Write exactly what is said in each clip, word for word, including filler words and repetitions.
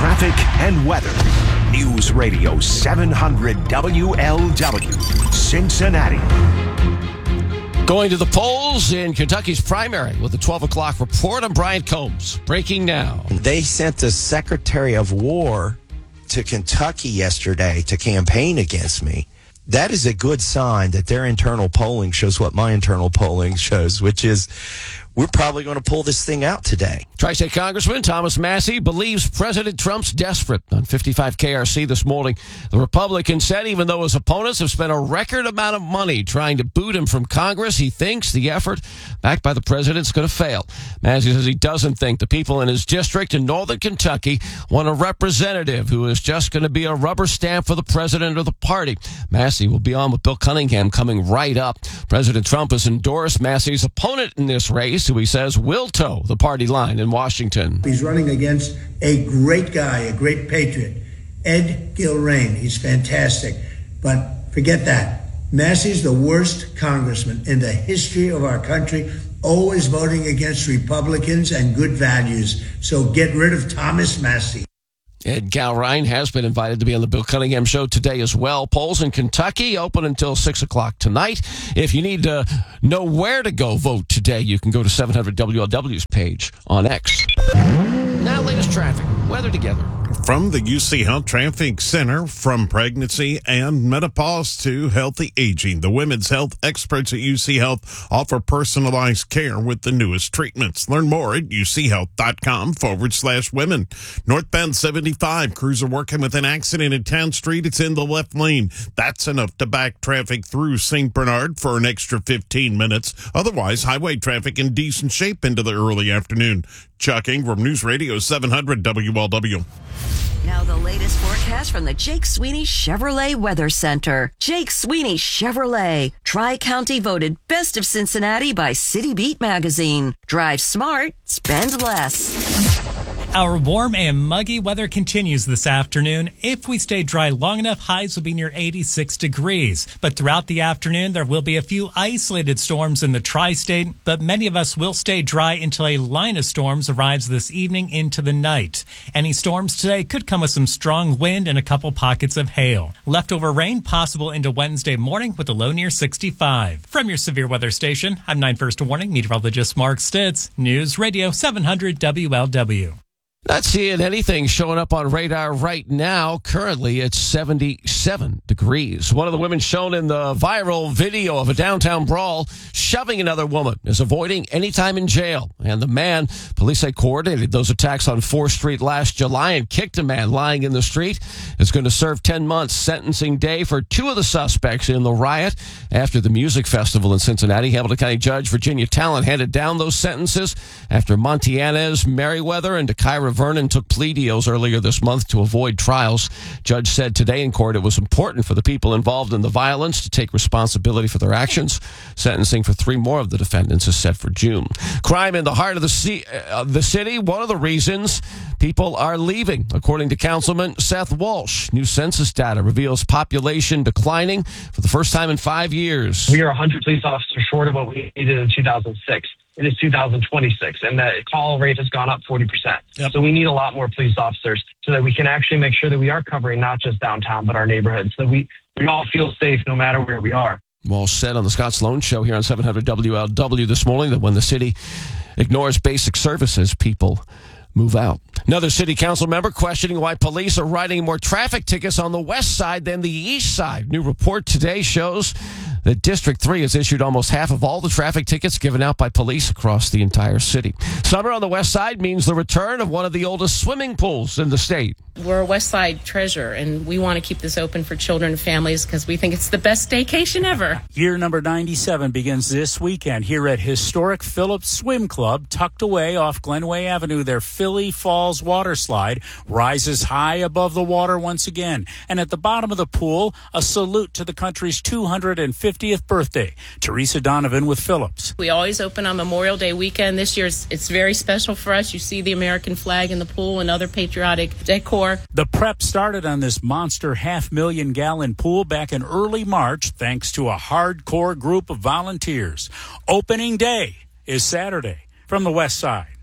traffic and weather. News Radio seven hundred W L W, Cincinnati. Going to the polls in Kentucky's primary with the twelve o'clock report. I'm Brian Combs. Breaking now. They sent the Secretary of War to Kentucky yesterday to campaign against me. That is a good sign that their internal polling shows what my internal polling shows, which is we're probably going to pull this thing out today. Tri-State Congressman Thomas Massie believes President Trump's desperate. On fifty-five K R C this morning, the Republican said even though his opponents have spent a record amount of money trying to boot him from Congress, he thinks the effort backed by the president is going to fail. Massie says he doesn't think the people in his district in northern Kentucky want a representative who is just going to be a rubber stamp for the president or the party. Massie will be on with Bill Cunningham coming right up. President Trump has endorsed Massie's opponent in this race, who he says will toe the party line in Washington. He's running against a great guy, a great patriot, Ed Gilrain. He's fantastic. But forget that. Massie's the worst congressman in the history of our country, always voting against Republicans and good values. So get rid of Thomas Massie. Ed Gilrain has been invited to be on the Bill Cunningham Show today as well. Polls in Kentucky open until six o'clock tonight. If you need to know where to go vote today, you can go to seven hundred W L W's page on X. Now, latest traffic. Weather together. From the U C Health Traffic Center, from pregnancy and menopause to healthy aging, the women's health experts at U C Health offer personalized care with the newest treatments. Learn more at uchealth.com forward slash women. Northbound seventy-five, crews are working with an accident at Town Street. It's in the left lane. That's enough to back traffic through Saint Bernard for an extra fifteen minutes. Otherwise, highway traffic in decent shape into the early afternoon. Chuck Ingram, News Radio seven hundred W L W. Now the latest forecast from the Jake Sweeney Chevrolet Weather Center. Jake Sweeney Chevrolet. Tri-County voted Best of Cincinnati by City Beat magazine. Drive smart, spend less. Our warm and muggy weather continues this afternoon. If we stay dry long enough, highs will be near eighty-six degrees. But throughout the afternoon, there will be a few isolated storms in the tri-state, but many of us will stay dry until a line of storms arrives this evening into the night. Any storms today could come with some strong wind and a couple pockets of hail. Leftover rain possible into Wednesday morning with a low near sixty-five. From your severe weather station, I'm nine First Warning meteorologist Mark Stitz, News Radio seven hundred W L W. Not seeing anything showing up on radar right now. Currently, it's seventy-seven degrees. One of the women shown in the viral video of a downtown brawl shoving another woman is avoiding any time in jail. And the man, police say, coordinated those attacks on fourth Street last July and kicked a man lying in the street, is going to serve ten months sentencing day for two of the suspects in the riot after the music festival in Cincinnati. Hamilton County Judge Virginia Talent handed down those sentences after Montianez, Merriweather, and DeKyra Vernon took plea deals earlier this month to avoid trials. Judge said today in court it was important for the people involved in the violence to take responsibility for their actions. Sentencing for three more of the defendants is set for June. Crime in the heart of the, c- uh, the city, one of the reasons people are leaving, according to Councilman Seth Walsh. New census data reveals population declining for the first time in five years. We are one hundred police officers short of what we needed in two thousand six. It is two thousand twenty-six, and the call rate has gone up forty percent. Yep. So we need a lot more police officers so that we can actually make sure that we are covering not just downtown, but our neighborhoods, so we, we all feel safe no matter where we are. Walsh said on the Scott Sloan Show here on seven hundred W L W this morning that when the city ignores basic services, people move out. Another city council member questioning why police are writing more traffic tickets on the west side than the east side. New report today shows that District three has issued almost half of all the traffic tickets given out by police across the entire city. Summer on the west side means the return of one of the oldest swimming pools in the state. We're a West Side treasure, and we want to keep this open for children and families because we think it's the best staycation ever. Year number ninety-seven begins this weekend here at historic Phillips Swim Club, tucked away off Glenway Avenue. Their Philly Falls water slide rises high above the water once again. And at the bottom of the pool, a salute to the country's two hundred fiftieth birthday. Teresa Donovan with Phillips. We always open on Memorial Day weekend. This year, it's, it's very special for us. You see the American flag in the pool and other patriotic decor. The prep started on this monster half-million gallon pool back in early March thanks to a hardcore group of volunteers. Opening day is Saturday. From the west side,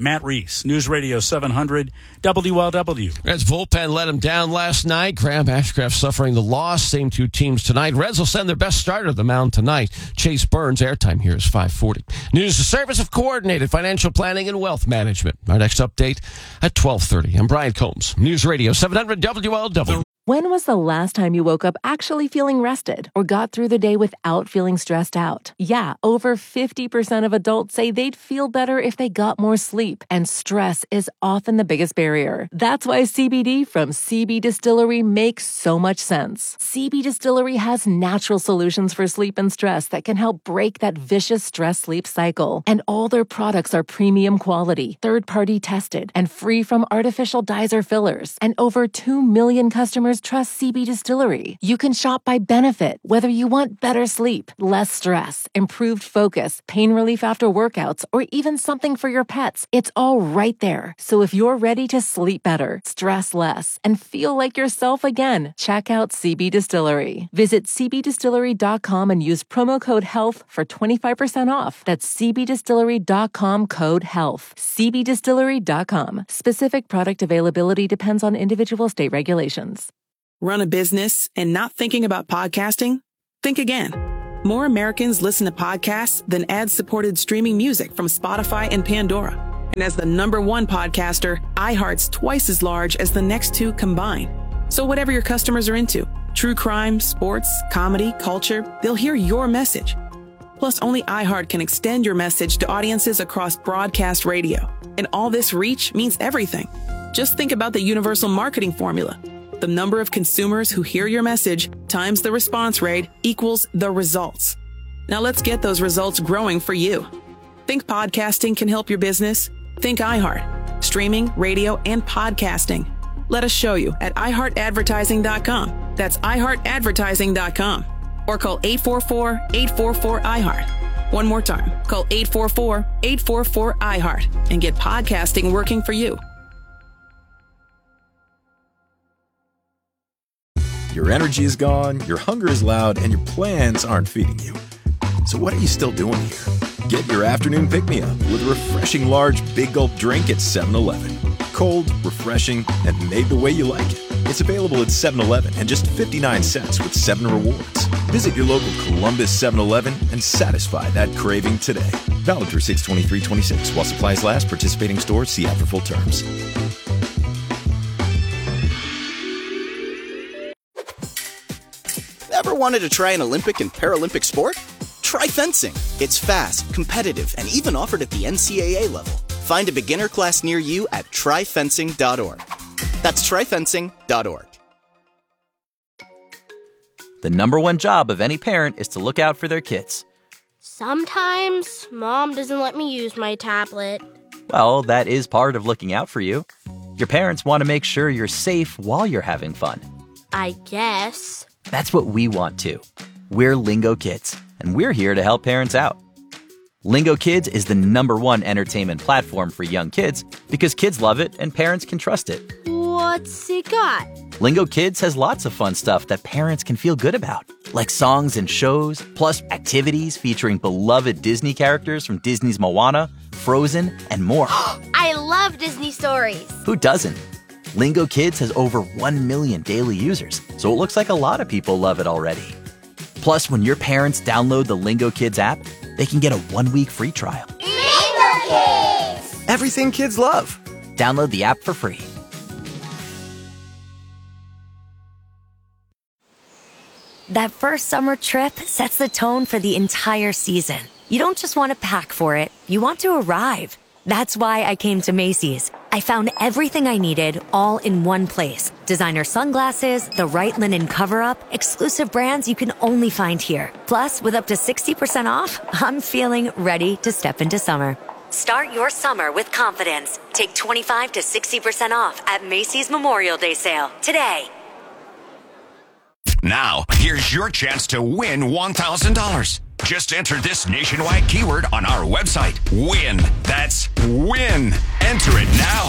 Matt Reese, News Radio seven hundred W L W. Reds bullpen let him down last night. Graham Ashcraft suffering the loss. Same two teams tonight. Reds will send their best starter to the mound tonight. Chase Burns. Airtime here is five forty. News, the Service of Coordinated Financial Planning and Wealth Management. Our next update at twelve thirty. I'm Brian Combs, News Radio seven hundred W L W. When was the last time you woke up actually feeling rested or got through the day without feeling stressed out? Yeah, over fifty percent of adults say they'd feel better if they got more sleep, and stress is often the biggest barrier. That's why C B D from C B Distillery makes so much sense. C B Distillery has natural solutions for sleep and stress that can help break that vicious stress-sleep cycle. And all their products are premium quality, third-party tested, and free from artificial dyes or fillers. And over two million customers trust C B Distillery. You can shop by benefit, whether you want better sleep, less stress, improved focus, pain relief after workouts, or even something for your pets. It's all right there. So if you're ready to sleep better, stress less, and feel like yourself again, check out C B Distillery. Visit c b distillery dot com and use promo code HEALTH for twenty-five percent off. That's c b distillery dot com code HEALTH. c b distillery dot com. Specific product availability depends on individual state regulations. Run a business and not thinking about podcasting? Think again. More Americans listen to podcasts than ad-supported streaming music from Spotify and Pandora. And as the number one podcaster, iHeart's twice as large as the next two combined. So whatever your customers are into, true crime, sports, comedy, culture, they'll hear your message. Plus, only iHeart can extend your message to audiences across broadcast radio. And all this reach means everything. Just think about the universal marketing formula. The number of consumers who hear your message times the response rate equals the results. Now let's get those results growing for you. Think podcasting can help your business? Think iHeart. Streaming, radio, and podcasting. Let us show you at i heart advertising dot com. That's i heart advertising dot com. Or call eight four four, eight four four, I heart. One more time. Call eight four four, eight four four, I heart and get podcasting working for you. Your energy is gone, your hunger is loud, and your plans aren't feeding you. So what are you still doing here? Get your afternoon pick-me-up with a refreshing large Big Gulp drink at seven eleven. Cold, refreshing, and made the way you like it. It's available at seven eleven and just fifty-nine cents with seven rewards. Visit your local Columbus seven eleven and satisfy that craving today. Valid through six twenty-three twenty-six while supplies last. Participating stores, see app for full terms. Ever wanted to try an Olympic and Paralympic sport? Try fencing. It's fast, competitive, and even offered at the N C double A level. Find a beginner class near you at try fencing dot org. That's try fencing dot org. The number one job of any parent is to look out for their kids. Sometimes Mom doesn't let me use my tablet. Well, that is part of looking out for you. Your parents want to make sure you're safe while you're having fun. I guess. That's what we want too. We're Lingo Kids, and we're here to help parents out. Lingo Kids is the number one entertainment platform for young kids because kids love it and parents can trust it. What's it got? Lingo Kids has lots of fun stuff that parents can feel good about, like songs and shows, plus activities featuring beloved Disney characters from Disney's Moana, Frozen, and more. I love Disney stories. Who doesn't? Lingo Kids has over one million daily users, so it looks like a lot of people love it already. Plus, when your parents download the Lingo Kids app, they can get a one-week free trial. Lingo Kids! Everything kids love. Download the app for free. That first summer trip sets the tone for the entire season. You don't just want to pack for it, you want to arrive. That's why I came to Macy's. I found everything I needed all in one place. Designer sunglasses, the right linen cover-up, exclusive brands you can only find here. Plus, with up to sixty percent off, I'm feeling ready to step into summer. Start your summer with confidence. Take twenty-five to sixty percent off at Macy's Memorial Day sale today. Now, here's your chance to win one thousand dollars. Just enter this nationwide keyword on our website. WIN. That's WIN. Enter it now.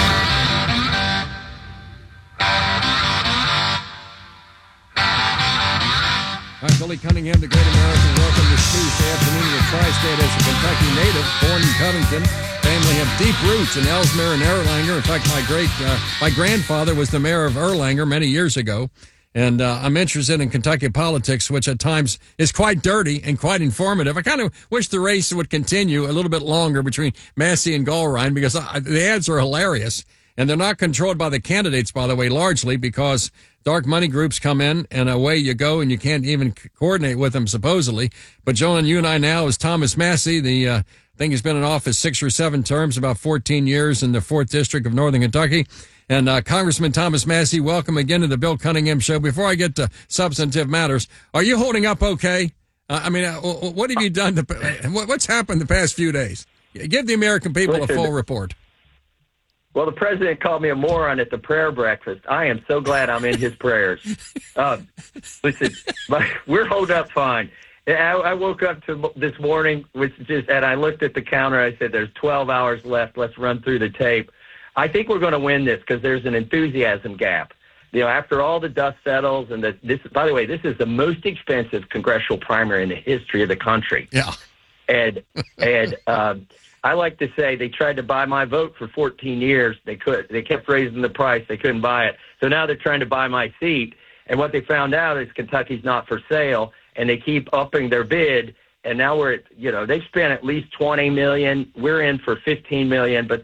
I'm Billy Cunningham, the Great American. Welcome to Tuesday afternoon in the Tri-State as a Kentucky native, born in Covington. family have deep roots in Ellesmere and Erlanger. In fact, my great, uh, my grandfather was the mayor of Erlanger many years ago. And uh, I'm interested in Kentucky politics, which at times is quite dirty and quite informative. I kind of wish the race would continue a little bit longer between Massey and Gulrine, because I, the ads are hilarious. And they're not controlled by the candidates, by the way, largely because dark money groups come in and away you go, and you can't even coordinate with them, supposedly. But joining you and I now is Thomas Massey. The uh, I think he's been in office six or seven terms, about fourteen years in the fourth District of Northern Kentucky. And uh, Congressman Thomas Massey, welcome again to the Bill Cunningham Show. Before I get to substantive matters, are you holding up okay? Uh, I mean, uh, what have you done? To, what's happened the past few days? Give the American people Listen, a full report. Well, the president called me a moron at the prayer breakfast. I am so glad I'm in his prayers. Uh, listen, my, we're holding up fine. I, I woke up to this morning, which just, and I looked at the counter. I said, "There's twelve hours left. Let's run through the tape." I think we're going to win this because there's an enthusiasm gap. You know, after all the dust settles, and the, this, by the way, this is the most expensive congressional primary in the history of the country. Yeah, and and. Um, I like to say they tried to buy my vote for fourteen years. They could. They kept raising the price. They couldn't buy it. So now they're trying to buy my seat. And what they found out is Kentucky's not for sale, and they keep upping their bid. And now we're at, you know, they've spent at least twenty million dollars. We're in for fifteen million dollars.